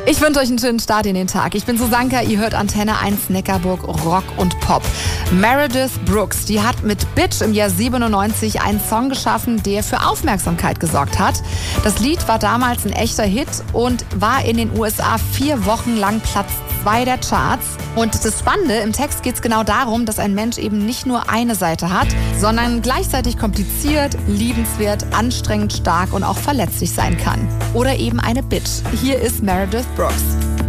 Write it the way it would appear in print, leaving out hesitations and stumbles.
Ich wünsche euch einen schönen Start in den Tag. Ich bin Susanka, ihr hört Antenne 1 Neckarburg Rock und Pop. Meredith Brooks, die hat mit Bitch im Jahr 97 einen Song geschaffen, der für Aufmerksamkeit gesorgt hat. Das Lied war damals ein echter Hit und war in den USA 4 Wochen lang Platz 2 der Charts. Und das Spannende, im Text geht es genau darum, dass ein Mensch eben nicht nur eine Seite hat, sondern gleichzeitig kompliziert, liebenswert, anstrengend, stark und auch verletzlich sein kann. Oder eben eine Bitch. Hier ist Meredith Brooks.